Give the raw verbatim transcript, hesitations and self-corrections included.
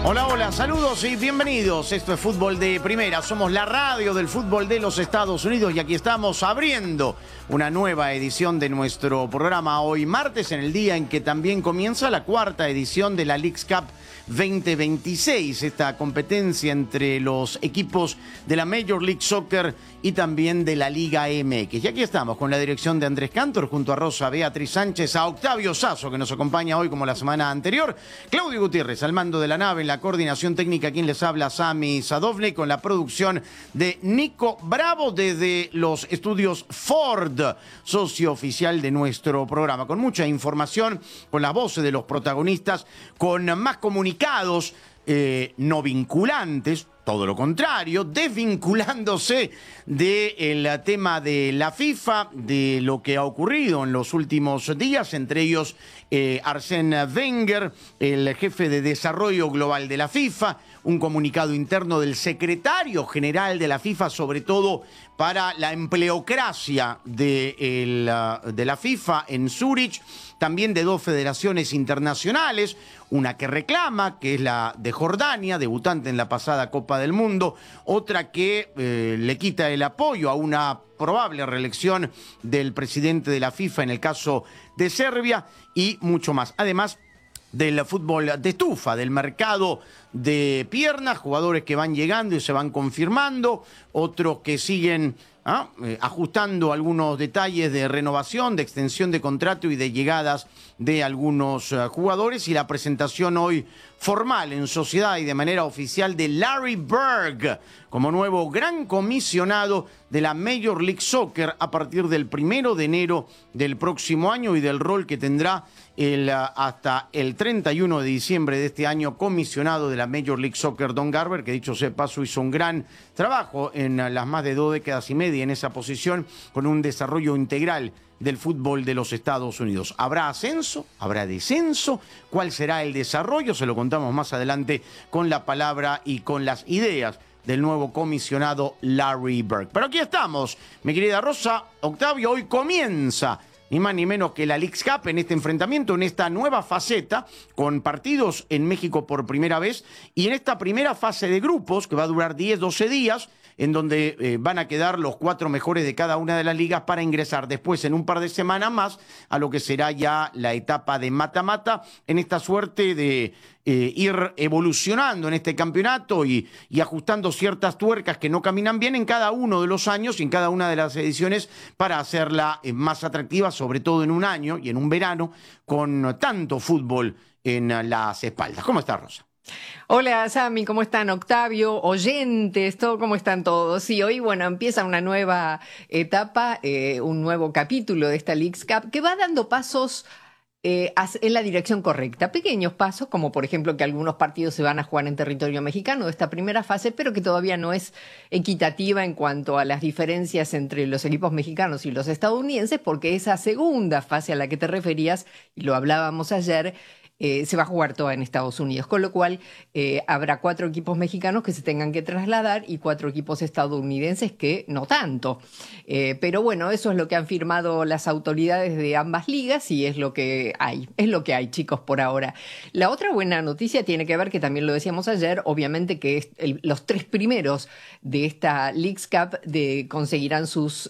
Hola, hola, saludos y bienvenidos. Esto es Fútbol de Primera. Somos la radio del fútbol de los Estados Unidos y aquí estamos abriendo una nueva edición de nuestro programa hoy martes, en el día en que también comienza la cuarta edición de la Leagues Cup veinte veintiséis, esta competencia entre los equipos de la Major League Soccer y también de la Liga M X. Y aquí estamos con la dirección de Andrés Cantor, junto a Rosa Beatriz Sánchez, a Octavio Sazo, que nos acompaña hoy como la semana anterior, Claudio Gutiérrez al mando de la nave, en la coordinación técnica, quien les habla, Sami Sadovnik, con la producción de Nico Bravo desde los estudios Ford, socio oficial de nuestro programa, con mucha información, con las voces de los protagonistas, con más comunicados eh, no vinculantes, todo lo contrario, desvinculándose del tema de la FIFA, de lo que ha ocurrido en los últimos días, entre ellos eh, Arsène Wenger, el jefe de desarrollo global de la FIFA, un comunicado interno del secretario general de la FIFA, sobre todo para la empleocracia de, el, de la FIFA en Zúrich, también de dos federaciones internacionales, una que reclama, que es la de Jordania, debutante en la pasada Copa del Mundo, otra que eh, le quita el apoyo a una probable reelección del presidente de la FIFA en el caso de Serbia, y mucho más. Además del fútbol de estufa, del mercado de piernas, jugadores que van llegando y se van confirmando, otros que siguen ¿ah? eh, ajustando algunos detalles de renovación, de extensión de contrato y de llegadas de algunos uh, jugadores, y la presentación hoy formal en sociedad y de manera oficial de Larry Berg como nuevo gran comisionado de la Major League Soccer a partir del primero de enero del próximo año, y del rol que tendrá el, uh, hasta el treinta y uno de diciembre de este año, comisionado de la Major League Soccer. Don Garber, que dicho sea de paso hizo un gran trabajo en uh, las más de dos décadas y media en esa posición, con un desarrollo integral del fútbol de los Estados Unidos. ¿Habrá ascenso? ¿Habrá descenso? ¿Cuál será el desarrollo? Se lo contamos más adelante con la palabra y con las ideas del nuevo comisionado Larry Berg. Pero aquí estamos, mi querida Rosa. Octavio, hoy comienza ni más ni menos que la Leagues Cup en este enfrentamiento, en esta nueva faceta, con partidos en México por primera vez, y en esta primera fase de grupos, que va a durar diez, doce días, en donde eh, van a quedar los cuatro mejores de cada una de las ligas para ingresar después en un par de semanas más a lo que será ya la etapa de mata-mata, en esta suerte de eh, ir evolucionando en este campeonato y, y ajustando ciertas tuercas que no caminan bien en cada uno de los años y en cada una de las ediciones para hacerla eh, más atractiva, sobre todo en un año y en un verano con tanto fútbol en uh, las espaldas. ¿Cómo está, Rosa? Hola, Sami, ¿cómo están? Octavio, oyentes, todo, ¿cómo están todos? Sí, hoy, bueno, empieza una nueva etapa, eh, un nuevo capítulo de esta Leagues Cup que va dando pasos eh, en la dirección correcta. Pequeños pasos, como por ejemplo que algunos partidos se van a jugar en territorio mexicano de esta primera fase, pero que todavía no es equitativa en cuanto a las diferencias entre los equipos mexicanos y los estadounidenses, porque esa segunda fase a la que te referías, y lo hablábamos ayer, Eh, se va a jugar toda en Estados Unidos, con lo cual eh, habrá cuatro equipos mexicanos que se tengan que trasladar y cuatro equipos estadounidenses que no tanto. Eh, pero bueno, eso es lo que han firmado las autoridades de ambas ligas y es lo que hay, es lo que hay, chicos, por ahora. La otra buena noticia tiene que ver, que también lo decíamos ayer, obviamente que es el, los tres primeros de esta Leagues Cup de, conseguirán sus